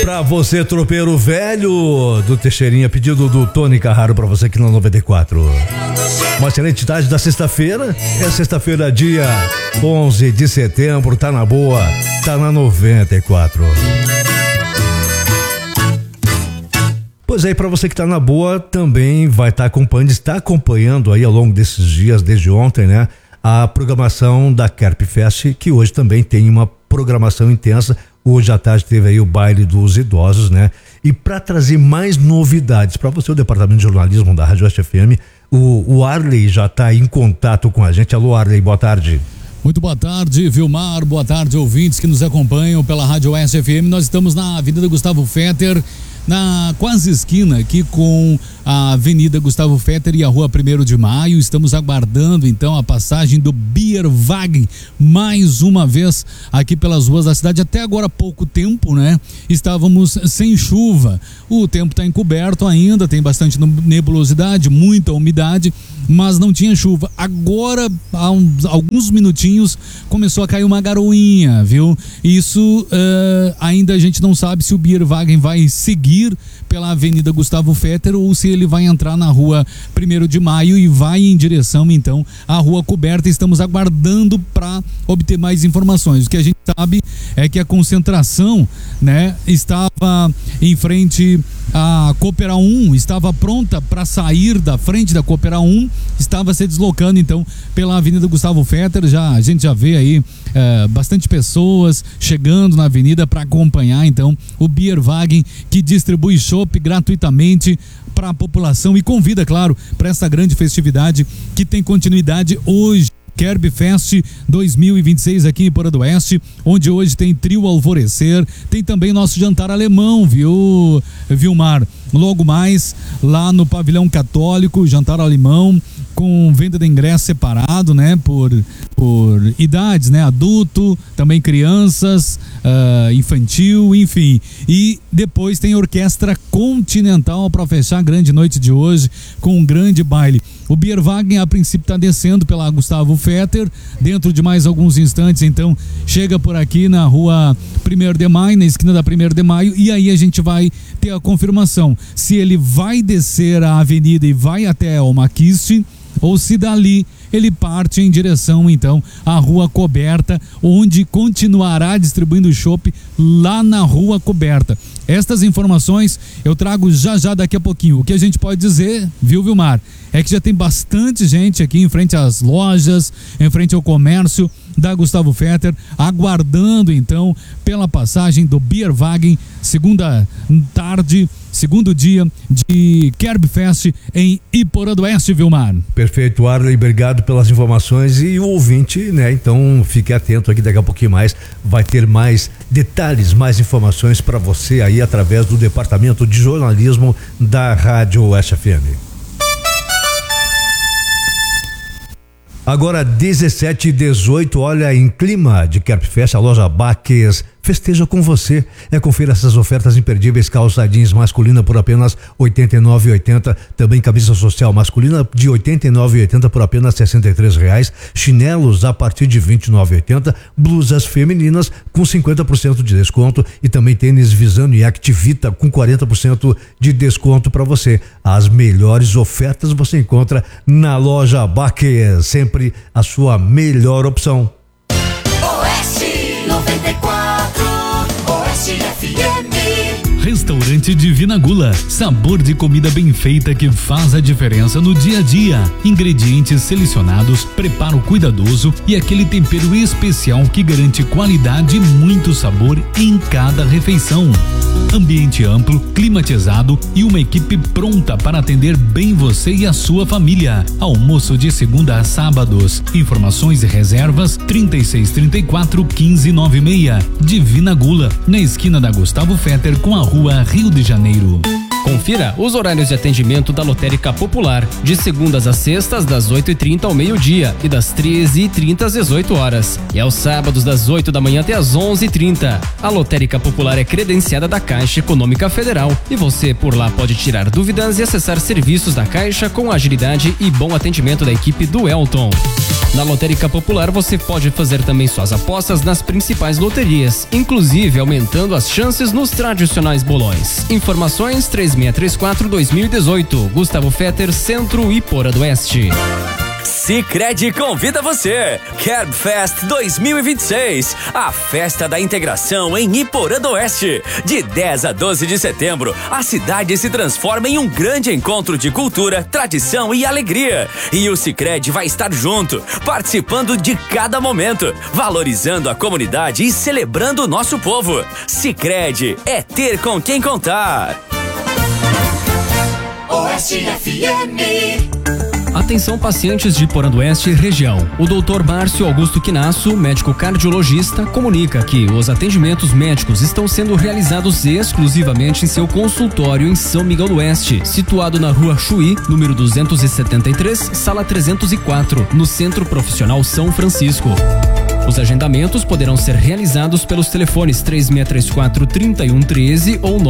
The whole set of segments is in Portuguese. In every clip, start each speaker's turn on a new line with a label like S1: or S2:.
S1: Pra você, tropeiro velho do Teixeirinha, pedido do Tony Carraro pra você aqui na 94. Uma excelente tarde da sexta-feira. É sexta-feira, dia 11 de setembro. Tá na boa, tá na 94. Pois é, pra você que tá na boa, também vai estar acompanhando, está acompanhando aí ao longo desses dias, desde ontem, né? A programação da Kerb Fest, que hoje também tem uma programação intensa. Hoje à tarde teve aí o baile dos idosos, né? E para trazer mais novidades para você, o departamento de jornalismo da Rádio Oeste FM, o Arley já está em contato com a gente. Alô, Arley, boa tarde.
S2: Muito boa tarde, Vilmar, boa tarde, ouvintes que nos acompanham pela Rádio Oeste FM. Nós estamos na Avenida Gustavo Fetter, na quase esquina aqui com a Avenida Gustavo Fetter e a Rua 1º de Maio. Estamos aguardando então a passagem do Bierwagen mais uma vez aqui pelas ruas da cidade. Até agora há pouco tempo, né? Estávamos sem chuva. O tempo está encoberto ainda, tem bastante nebulosidade, muita umidade, mas não tinha chuva. Agora, há alguns minutinhos, começou a cair uma garoinha, viu? Isso ainda a gente não sabe se o Bierwagen vai seguir pela Avenida Gustavo Fetter ou se ele vai entrar na Rua 1º de Maio e vai em direção então à Rua Coberta. Estamos aguardando para obter mais informações. O que a gente sabe é que a concentração, né, estava em frente à Coopera 1, estava pronta para sair da frente da Coopera 1, estava se deslocando então pela Avenida Gustavo Fetter. A gente já vê aí bastante pessoas chegando na avenida para acompanhar então o Bierwagen, que distribui chopp gratuitamente para a população e convida, claro, para essa grande festividade que tem continuidade hoje. Kerb Fest 2026 aqui em Iporã do Oeste, onde hoje tem trio Alvorecer, tem também nosso jantar alemão, viu, Vilmar? Logo mais, lá no Pavilhão Católico, jantar alemão, com venda de ingresso separado, né, por idades, né, adulto, também crianças, infantil, enfim. E depois tem orquestra continental para fechar a grande noite de hoje com um grande baile. O Bierwagen a princípio está descendo pela Gustavo Fetter, dentro de mais alguns instantes então chega por aqui na Rua 1º de Maio, na esquina da 1º de Maio, e aí a gente vai ter a confirmação se ele vai descer a avenida e vai até a Almaquiste, ou se dali ele parte em direção então à Rua Coberta, onde continuará distribuindo chopp lá na Rua Coberta. Estas informações eu trago já daqui a pouquinho. O que a gente pode dizer, viu, Vilmar, é que já tem bastante gente aqui em frente às lojas, em frente ao comércio da Gustavo Fetter, aguardando então pela passagem do Bierwagen, segunda tarde, segundo dia de Kerb Fest em Iporã do Oeste, Vilmar.
S1: Perfeito, Arley, obrigado pelas informações. E o ouvinte, né, então fique atento aqui, daqui a pouquinho mais vai ter mais detalhes, mais informações para você aí através do departamento de jornalismo da Rádio Oeste FM. Agora 17h18, olha, em clima de Kerb Fest, a loja Baques festeja com você. Confira essas ofertas imperdíveis: calça jeans masculina por apenas R$ 89,80, também camisa social masculina de R$ 89,80 por apenas R$ 63,00, chinelos a partir de R$ 29,80, blusas femininas com 50% de desconto e também tênis Visano e Activita com 40% de desconto para você. As melhores ofertas você encontra na loja Baques, sempre a sua melhor opção.
S3: Oeste 94, Oeste FM.
S2: Restaurante Divina Gula, sabor de comida bem feita que faz a diferença no dia a dia. Ingredientes selecionados, preparo cuidadoso e aquele tempero especial que garante qualidade e muito sabor em cada refeição. Ambiente amplo, climatizado e uma equipe pronta para atender bem você e a sua família. Almoço de segunda a sábados. Informações e reservas 3634-1596. Divina Gula, na esquina da Gustavo Fetter com a Rua Rio de Janeiro.
S4: Confira os horários de atendimento da Lotérica Popular, de segundas a sextas, das 8h30 ao meio-dia e das 13h30 às 18 horas. E aos sábados, das 8 da manhã até às 11h30. A Lotérica Popular é credenciada da Caixa Econômica Federal e você por lá pode tirar dúvidas e acessar serviços da Caixa com agilidade e bom atendimento da equipe do Elton. Na Lotérica Popular você pode fazer também suas apostas nas principais loterias, inclusive aumentando as chances nos tradicionais bolões. Informações 3634-2018, Gustavo Fetter, Centro, Iporã do Oeste.
S5: Sicredi convida você, Kerbfest 2026, a festa da integração em Iporã do Oeste. De 10 a 12 de setembro, a cidade se transforma em um grande encontro de cultura, tradição e alegria. E o Sicredi vai estar junto, participando de cada momento, valorizando a comunidade e celebrando o nosso povo. Sicredi é ter com quem contar.
S3: Oeste FM.
S4: Atenção pacientes de Iporã do Oeste e região. O Dr. Márcio Augusto Quinasso, médico cardiologista, comunica que os atendimentos médicos estão sendo realizados exclusivamente em seu consultório em São Miguel do Oeste, situado na Rua Chuí, número 273, sala 304, no Centro Profissional São Francisco. Os agendamentos poderão ser realizados pelos telefones 3634-3113 ou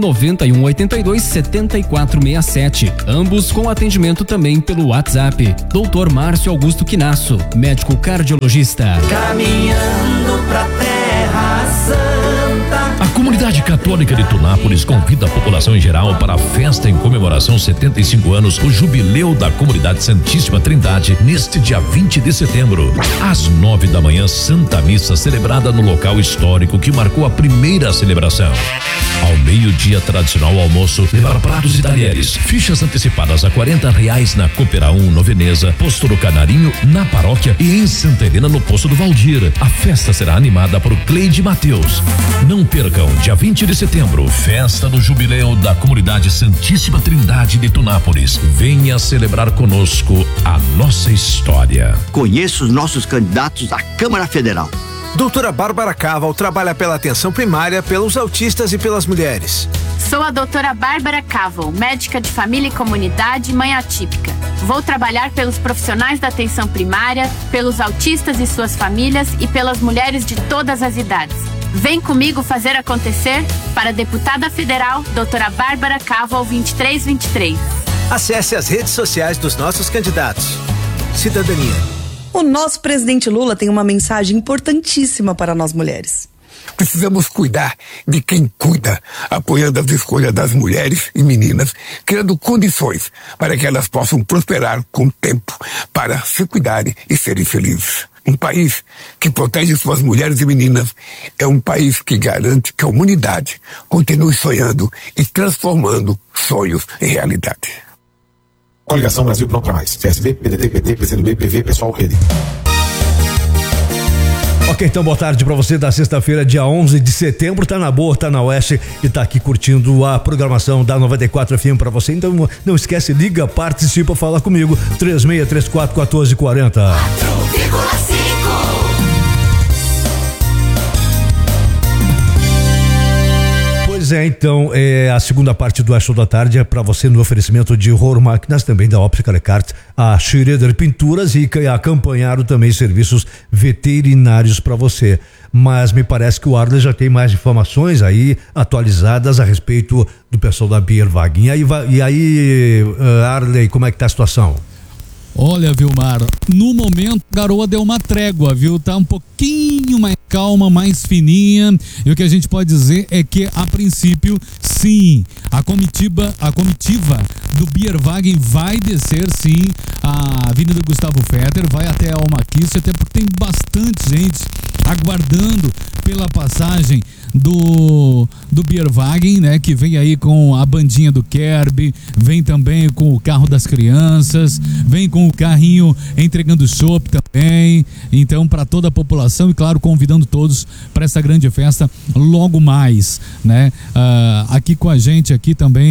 S4: 99182-7467, ambos com atendimento também pelo WhatsApp. Dr. Márcio Augusto Quinasso, médico cardiologista.
S3: Caminhando pra Terra Santa.
S6: A comunidade católica de Tunápolis convida a população em geral para a festa em comemoração 75 anos, o jubileu da comunidade Santíssima Trindade, neste dia 20 de setembro. Às 9 da manhã, Santa Missa celebrada no local histórico que marcou a primeira celebração. Ao meio-dia, tradicional almoço, levar pratos e talheres. Fichas antecipadas a R$40 na Coopera 1, no Veneza, Posto do Canarinho, na paróquia e em Santa Helena, no Posto do Valdir. A festa será animada por Cleide Mateus. Não percam, dia 20 de setembro, festa do jubileu da comunidade Santíssima Trindade de Tunápolis. Venha celebrar conosco a nossa história.
S7: Conheça os nossos candidatos à Câmara Federal.
S8: Doutora Bárbara Caval trabalha pela atenção primária, pelos autistas e pelas mulheres.
S9: Sou a doutora Bárbara Caval, médica de família e comunidade, mãe atípica. Vou trabalhar pelos profissionais da atenção primária, pelos autistas e suas famílias e pelas mulheres de todas as idades. Vem comigo fazer acontecer para a deputada federal, doutora Bárbara Caval 2323.
S8: Acesse as redes sociais dos nossos candidatos. Cidadania.
S10: O nosso presidente Lula tem uma mensagem importantíssima para nós mulheres.
S11: Precisamos cuidar de quem cuida, apoiando as escolhas das mulheres e meninas, criando condições para que elas possam prosperar com o tempo, para se cuidarem e serem felizes. Um país que protege suas mulheres e meninas é um país que garante que a humanidade continue sonhando e transformando sonhos em realidade.
S12: Coligação Brasil Pronto pra Mais. PSB, PDT, PT, PCdoB, PV, Pessoal, Rede.
S1: Ok, então boa tarde pra você da sexta-feira, dia 11 de setembro, tá na boa, tá na Oeste e tá aqui curtindo a programação da 94 FM pra você, então não esquece, liga, participa, fala comigo, 3634-1440.
S3: 4,5.
S1: Pois é, então, a segunda parte do Show da Tarde é para você no oferecimento de Horror Máquinas, também da Óptica Lecarte, a Schroeder Pinturas e a Campanharo também serviços veterinários para você. Mas me parece que o Arley já tem mais informações aí atualizadas a respeito do pessoal da Bierwagen. E aí, Arley, como é que tá a situação?
S2: Olha, Vilmar, no momento a garoa deu uma trégua, viu? Tá um pouquinho mais calma, mais fininha, e o que a gente pode dizer é que, a princípio, sim, a comitiva do Bierwagen vai descer, sim, a Avenida Gustavo Fetter, vai até a Almaquice, até porque tem bastante gente aguardando pela passagem do Bierwagen, né, que vem aí com a bandinha do Kerb, vem também com o carro das crianças, vem com o carrinho entregando chopp também, então para toda a população e claro, convidando todos para essa grande festa logo mais, né? Aqui com a gente aqui também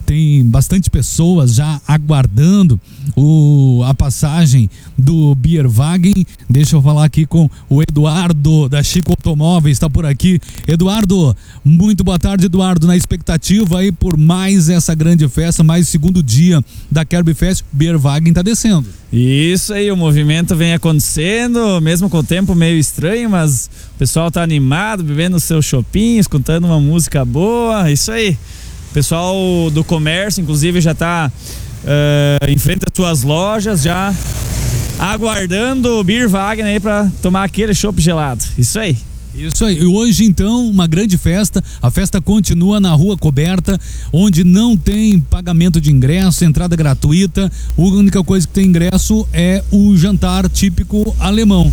S2: tem bastante pessoas já aguardando a passagem do Bierwagen. Deixa eu falar aqui com o Eduardo da Chico Automóveis, está por aqui. Eduardo, muito boa tarde, Eduardo. Na expectativa aí por mais essa grande festa, mais o segundo dia da Kerb Fest, Bierwagen tá descendo.
S13: Isso aí, o movimento vem acontecendo, mesmo com o tempo meio estranho, mas o pessoal tá animado, bebendo o seu chopinho, escutando uma música boa, isso aí. O pessoal do comércio, inclusive, já tá em frente às suas lojas, já aguardando o Bierwagen aí pra tomar aquele chopp gelado, isso aí.
S2: Isso aí, hoje então uma grande festa, a festa continua na Rua Coberta, onde não tem pagamento de ingresso, entrada gratuita, a única coisa que tem ingresso é o jantar típico alemão.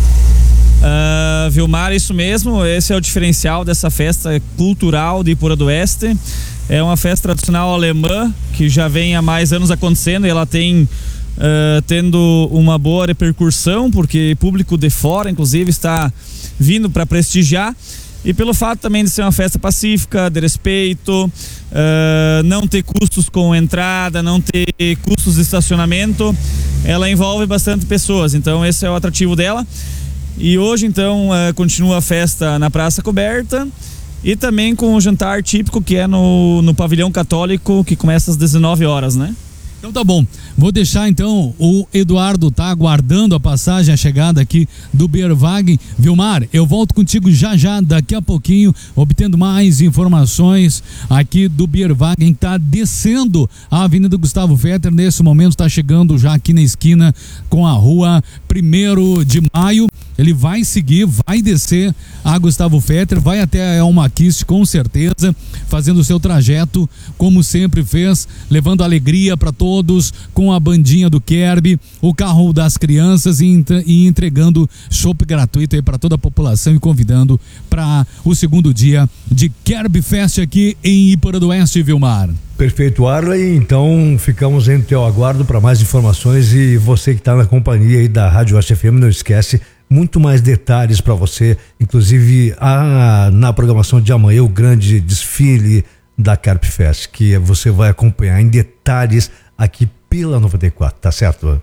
S13: Vilmar, isso mesmo, esse é o diferencial dessa festa cultural de Iporã do Oeste. É uma festa tradicional alemã que já vem há mais anos acontecendo e ela tem tendo uma boa repercussão, porque público de fora inclusive está vindo para prestigiar, e pelo fato também de ser uma festa pacífica, de respeito, não ter custos com entrada, não ter custos de estacionamento, ela envolve bastante pessoas, então esse é o atrativo dela. E hoje então continua a festa na Praça Coberta e também com o jantar típico que é no Pavilhão Católico, que começa às 19 horas, né?
S2: Então tá bom, vou deixar então o Eduardo tá aguardando a passagem, a chegada aqui do Bierwagen. Vilmar, eu volto contigo já daqui a pouquinho, obtendo mais informações aqui do Bierwagen, tá descendo a Avenida Gustavo Fetter, nesse momento tá chegando já aqui na esquina com a Rua 1º de Maio. Ele vai seguir, vai descer a Gustavo Fetter, vai até a Elma Kist, com certeza, fazendo o seu trajeto como sempre fez, levando alegria para todos, com a bandinha do Kerb, o carro das crianças e entregando chopp gratuito aí para toda a população e convidando para o segundo dia de Kerb Fest aqui em Iporã do Oeste, Vilmar.
S1: Perfeito, Arley. Então ficamos em teu aguardo para mais informações, e você que está na companhia aí da Rádio Oeste FM, não esquece, muito mais detalhes para você, inclusive na programação de amanhã, o grande desfile da Kerb Fest, que você vai acompanhar em detalhes aqui pela 94, tá certo?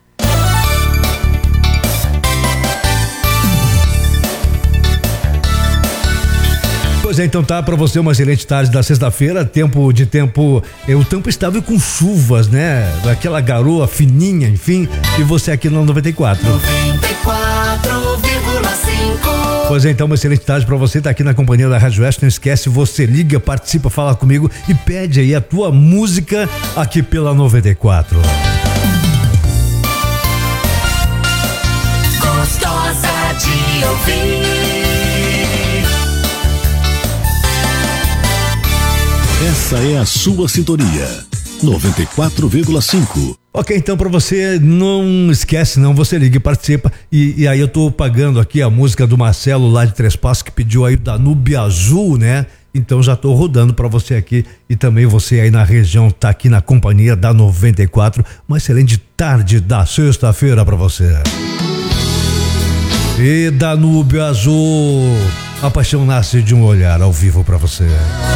S1: Pois é, então tá, para você uma excelente tarde da sexta-feira, o tempo estável com chuvas, né? Aquela garoa fininha, enfim, e você aqui no 94.
S3: 94,5.
S1: Pois é, então uma excelente tarde para você, tá aqui na companhia da Rádio Oeste, não esquece, você liga, participa, fala comigo e pede aí a tua música aqui pela 94.
S3: Gostosa de ouvir.
S14: Essa é a sua sintonia, 94,5.
S1: Ok, então para você, não esquece não, você liga e participa, e aí eu tô pagando aqui a música do Marcelo lá de Três Passos, que pediu aí o Danúbio Azul, né? Então já tô rodando para você aqui, e também você aí na região tá aqui na companhia da 94, uma excelente tarde da sexta-feira para você. E Danúbio Azul, a paixão nasce de um olhar, ao vivo para você.